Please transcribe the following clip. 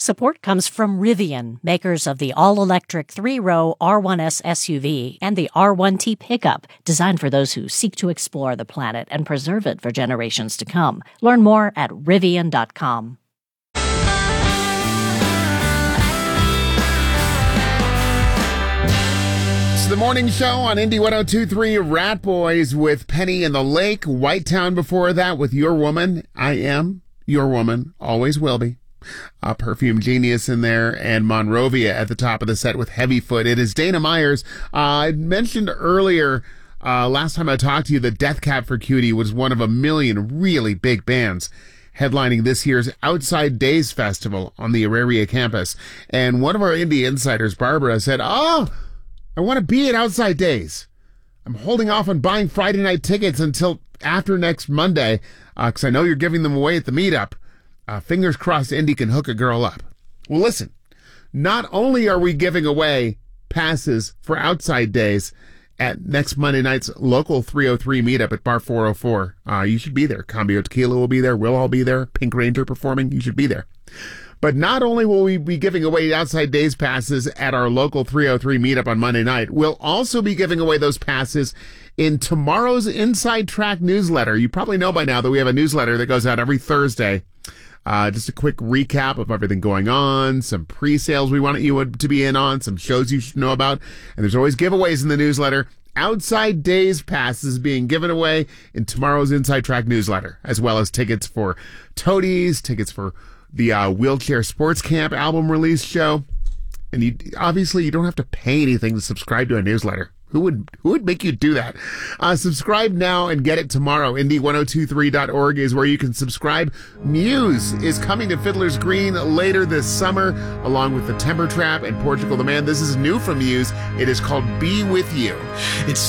Support comes from Rivian, makers of the all-electric 3-row R1S SUV and the R1T pickup, designed for those who seek to explore the planet and preserve it for generations to come. Learn more at Rivian.com. It's the morning show on Indy 102.3, Rat Boys with Penny in the Lake, Whitetown before that with Your Woman. I am your woman, always will be. Perfume Genius in there, and Monrovia at the top of the set with Heavyfoot. It is Dana Myers. I mentioned earlier, last time I talked to you, that Death Cab for Cutie was one of a million really big bands headlining this year's Outside Days Festival on the Auraria campus. And one of our indie insiders, Barbara, said, I want to be at Outside Days. I'm holding off on buying Friday night tickets until after next Monday, because I know you're giving them away at the meetup. Fingers crossed Indy can hook a girl up. Well, listen, not only are we giving away passes for Outside Days at next Monday night's local 303 meetup at Bar 404. You should be there. Cambio Tequila will be there. We'll all be there. Pink Ranger performing. You should be there. But not only will we be giving away Outside Days passes at our local 303 meetup on Monday night, we'll also be giving away those passes in tomorrow's Inside Track newsletter. You probably know by now that we have a newsletter that goes out every Thursday. Just a quick recap of everything going on, some pre-sales we want you to be in on, some shows you should know about, and there's always giveaways in the newsletter. Outside Days passes being given away in tomorrow's Inside Track newsletter, as well as tickets for Toadies, tickets for the Wheelchair Sports Camp album release show. And obviously you don't have to pay anything to subscribe to a newsletter. Who would make you do that? Subscribe now and get it tomorrow. Indy1023.org is where you can subscribe. Muse is coming to Fiddler's Green later this summer, along with the Timber Trap and Portugal the Man. This is new from Muse. It is called Be With You. It's